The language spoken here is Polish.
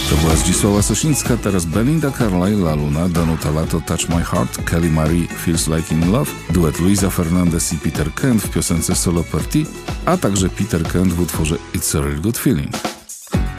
To była Zdzisława Sosińska, teraz Belinda Carlisle, La Luna, Danuta Lato, Touch My Heart, Kelly Marie, Feels Like In Love, duet Luisa Fernandez i Peter Kent w piosence Solo Party, a także Peter Kent w utworze It's a Real Good Feeling.